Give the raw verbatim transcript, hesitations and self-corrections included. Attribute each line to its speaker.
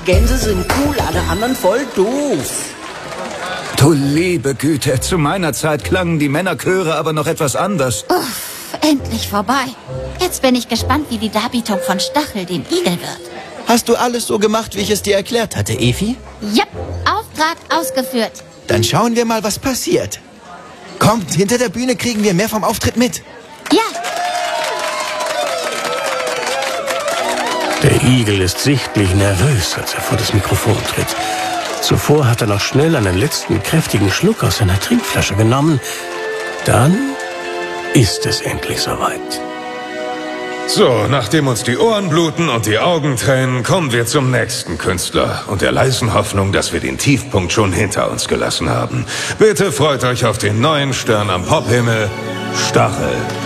Speaker 1: Gänse sind cool, alle anderen voll doof.
Speaker 2: Du liebe Güte, zu meiner Zeit klangen die Männerchöre aber noch etwas anders.
Speaker 3: Uff, endlich vorbei. Jetzt bin ich gespannt, wie die Darbietung von Stachel dem Igel wird.
Speaker 4: Hast du alles so gemacht, wie ich es dir erklärt hatte, Efi?
Speaker 3: Jep, Auftrag ausgeführt.
Speaker 4: Dann schauen wir mal, was passiert. Kommt, hinter der Bühne kriegen wir mehr vom Auftritt mit.
Speaker 3: Ja.
Speaker 5: Der Igel ist sichtlich nervös, als er vor das Mikrofon tritt. Zuvor hat er noch schnell einen letzten kräftigen Schluck aus seiner Trinkflasche genommen. Dann ist es endlich soweit.
Speaker 6: So, nachdem uns die Ohren bluten und die Augen tränen, kommen wir zum nächsten Künstler und der leisen Hoffnung, dass wir den Tiefpunkt schon hinter uns gelassen haben. Bitte freut euch auf den neuen Stern am Pophimmel, Stachel.